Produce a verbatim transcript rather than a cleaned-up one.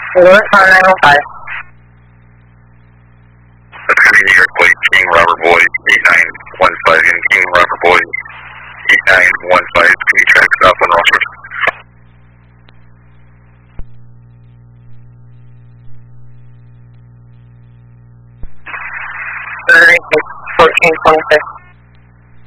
Lewis on nine oh five. That's going to be New York Lake, King Robert Boy, eight nine one five, and King Robert Boy, eight nine one five, can you track south on Rossford? fourteen twenty-six.